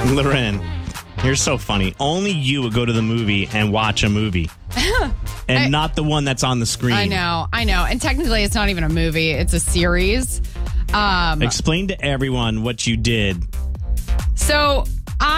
Loren, you're so funny. Only you would go to the movie and watch a movie. And not the one that's on the screen. I know. And technically, it's not even a movie. It's a series. Explain to everyone what you did. So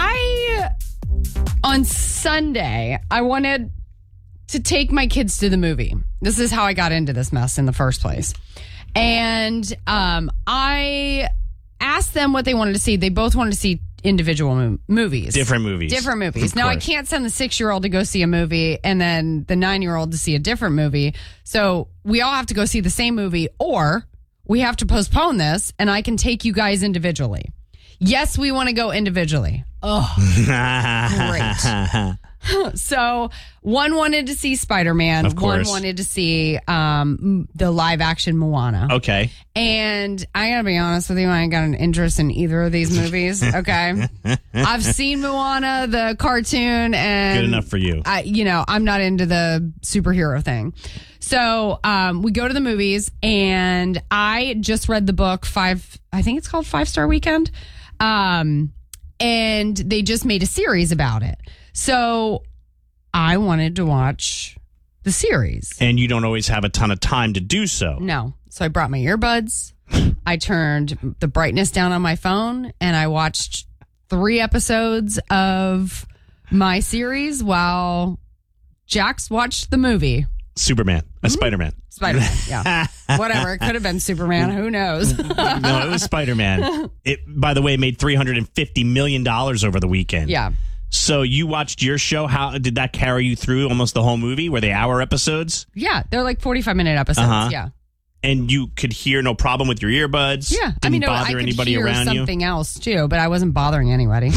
on Sunday, I wanted to take my kids to the movie. This is how I got into this mess in the first place. And I asked them what they wanted to see. They both wanted to see individual movies. Different movies. Now, I can't send the 6-year-old to go see a movie and then the 9-year-old to see a different movie. So we all have to go see the same movie, or we have to postpone this and I can take you guys individually. Yes, we want to go individually. Oh, great. So one wanted to see Spider-Man. Of course. One wanted to see the live action Moana. Okay. And I gotta be honest with you, I ain't got an interest in either of these movies. Okay. I've seen Moana, the cartoon, and good enough for you. I'm not into the superhero thing. So we go to the movies, and I just read the book I think it's called 5-Star Weekend. And they just made a series about it. So I wanted to watch the series. And you don't always have a ton of time to do so. No. So I brought my earbuds. I turned the brightness down on my phone and I watched 3 episodes of my series while Jax watched the movie. Spider-Man, yeah. Whatever. It could have been Superman. Who knows? No, it was Spider-Man. It, by the way, made $350 million over the weekend. Yeah. So you watched your show. How did that carry you through almost the whole movie? Were they hour episodes? Yeah. They're like 45-minute episodes. Uh-huh. Yeah. And you could hear no problem with your earbuds? Yeah. Didn't bother anybody I could hear around you? something else too, but I wasn't bothering anybody.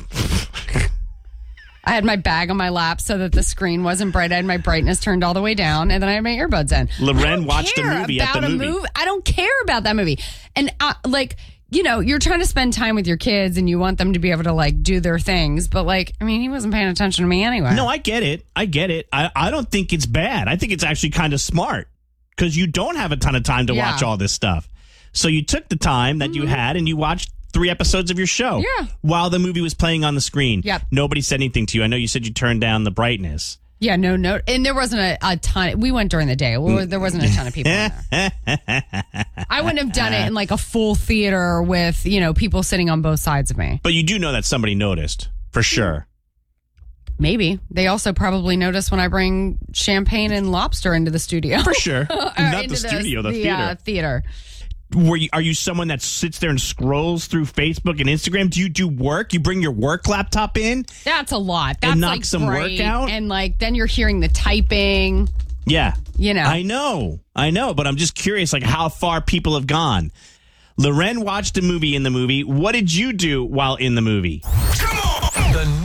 I had my bag on my lap so that the screen wasn't bright. I had my brightness turned all the way down, and then I had my earbuds in. Loren watched a movie at the movie. I don't care about that movie. And you're trying to spend time with your kids, and you want them to be able to do their things. But he wasn't paying attention to me anyway. No, I get it. I don't think it's bad. I think it's actually kind of smart because you don't have a ton of time to watch all this stuff. So you took the time that you had and you watched 3 episodes of your show while the movie was playing on the screen. Yep. Nobody said anything to you. I know you said you turned down the brightness. Yeah, no. And there wasn't a ton. We went during the day. There wasn't a ton of people in there. I wouldn't have done it in a full theater with, people sitting on both sides of me. But you do know that somebody noticed, for sure. Maybe. They also probably notice when I bring champagne and lobster into the studio. For sure. Not the studio, the theater. Theater. Are you someone that sits there and scrolls through Facebook and Instagram? Do you do work? You bring your work laptop in? That's a lot. That's and knock some great. work out? And then you're hearing the typing. Yeah. I know. But I'm just curious how far people have gone. Loren watched a movie in the movie. What did you do while in the movie? Come on! The